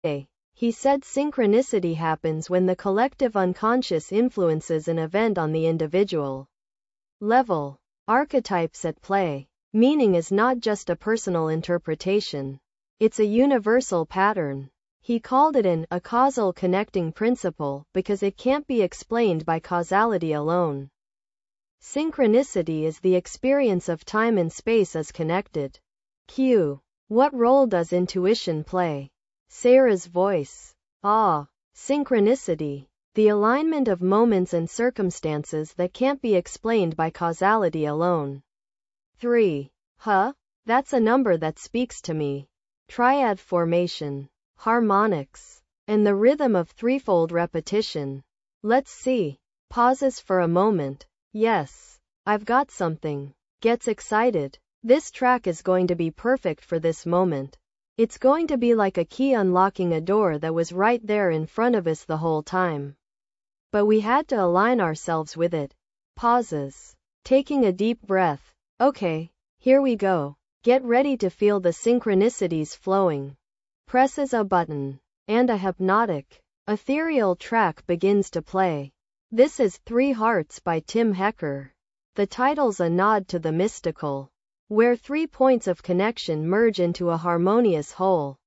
He said synchronicity happens when the collective unconscious influences an event on the individual level. Archetypes at play. Meaning is not just a personal interpretation. It's a universal pattern. He called it a causal connecting principle because it can't be explained by causality alone. Synchronicity is the experience of time and space as connected. Q. What role does intuition play? Sarah's voice. Synchronicity. The alignment of moments and circumstances that can't be explained by causality alone. 3. That's a number that speaks to me. Triad formation. Harmonics. And the rhythm of threefold repetition. Let's see. Pauses for a moment. Yes. I've got something. Gets excited. This track is going to be perfect for this moment. It's going to be like a key unlocking a door that was right there in front of us the whole time. But we had to align ourselves with it. Pauses. Taking a deep breath. Okay, here we go. Get ready to feel the synchronicities flowing. Presses a button. And a hypnotic, ethereal track begins to play. This is 3 Hearts by Tim Hecker. The title's a nod to the mystical, where 3 points of connection merge into a harmonious whole.